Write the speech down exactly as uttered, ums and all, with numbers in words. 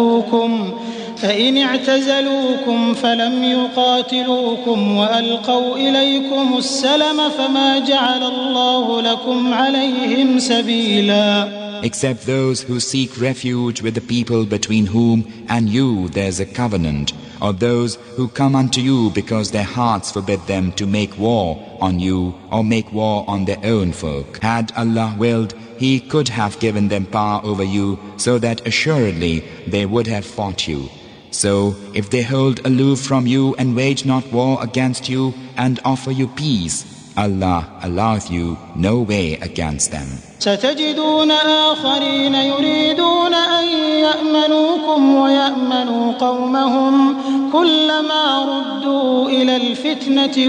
فإن اعتزلوكم فلم يقاتلوكم وألقوا إليكم السلم فما جعل الله لكم عليهم سبيلا. Except those who seek refuge with the people between whom and you there is a covenant, or those who come unto you because their hearts forbid them to make war on you or make war on their own folk. Had Allah willed, He could have given them power over you, so that assuredly they would have fought you. So if they hold aloof from you and wage not war against you and offer you peace, Allah alloweth you no way against them. ستجدون آخرين يريدون أن يأمنوكم ويأمنوا قومهم كلما ردوا إلى الفتنة